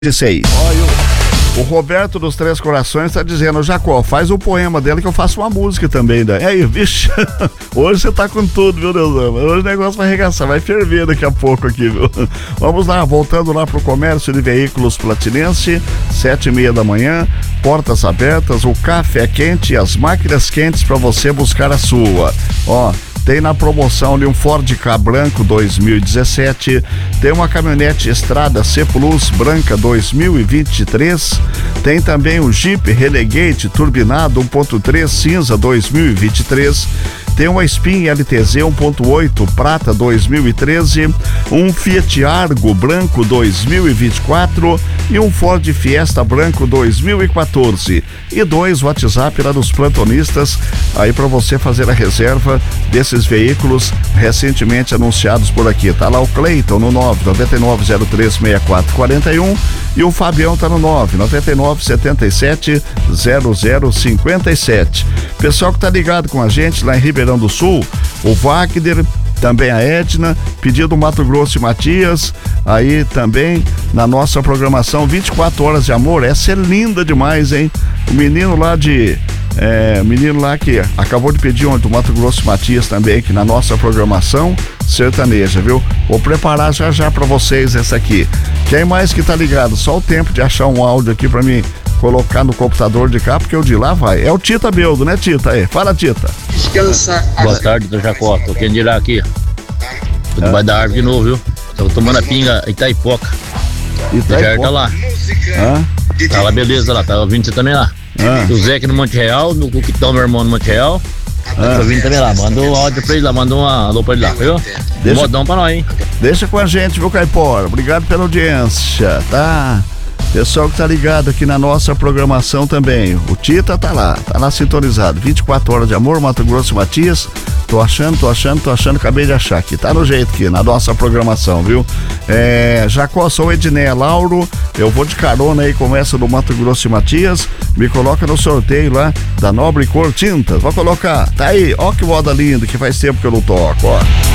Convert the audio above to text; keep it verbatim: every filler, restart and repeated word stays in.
seis. O Roberto dos Três Corações está dizendo: Jacó, faz o poema dele que eu faço uma música também. Né? E aí, vixe, hoje você tá com tudo, viu, Deus? Hoje o negócio vai arregaçar, vai ferver daqui a pouco aqui, viu? Vamos lá, voltando lá pro comércio de veículos Platinense, sete e meia da manhã, portas abertas, o café quente e as máquinas quentes para você buscar a sua. Ó, tem na promoção ali um Ford Ka branco dois mil e dezessete, tem uma caminhonete Estrada C Plus branca dois mil e vinte e três, tem também o Jeep Renegade turbinado um ponto três cinza dois mil e vinte e três, tem uma Spin L T Z um ponto oito prata dois mil e treze, um Fiat Argo branco dois mil e vinte e quatro e um Ford Fiesta branco dois mil e quatorze, e dois WhatsApp lá dos plantonistas aí para você fazer a reserva desses veículos recentemente anunciados por aqui. Tá lá o Cleiton no nove nove nove zero três seis quatro quatro um e o Fabião tá no nove nove nove sete sete zero zero cinco sete. Pessoal que tá ligado com a gente lá em Ribeirão do Sul, o Wagner, também a Edna, pedido Mato Grosso e Matias, aí também na nossa programação vinte e quatro horas de amor. Essa é linda demais, hein? O menino lá de É, menino lá que acabou de pedir ontem do Mato Grosso Matias também, aqui na nossa programação sertaneja, viu? Vou preparar já já pra vocês essa aqui. Quem mais que tá ligado? Só o tempo de achar um áudio aqui pra mim colocar no computador de cá, porque o de lá vai. É o Tita Beldo, né, Tita? Aí, fala, Tita. Descansa. Boa tarde, do Jacó. Tô querendo ir aqui. Tudo é. Vai dar árvore de novo, viu? Tô tomando a pinga Itaipoca. Itaipoca. Tá lá. Hã? Tá lá, beleza lá. Tá ouvindo você também lá. Ah. O Zé aqui no Monte Real, no Cuquitão, meu irmão no Monte Real. Ah. Tô vindo também lá, manda um áudio pra ele lá, manda um alô pra ele lá, viu? Deixa, um modão pra nós, hein? Deixa com a gente, viu, Caipora? Obrigado pela audiência, tá? Pessoal que tá ligado aqui na nossa programação também. O Tita tá lá, tá lá sintonizado. vinte e quatro horas de amor, Mato Grosso e Matias. Tô achando, tô achando, tô achando, acabei de achar aqui. Tá no jeito aqui, na nossa programação, viu? É, Jacó, sou o Edneia Lauro. Eu vou de carona aí, começa do Mato Grosso e Matias. Me coloca no sorteio lá da Nobre Cor Tintas. Vou colocar, tá aí, ó que moda linda, que faz tempo que eu não toco, ó.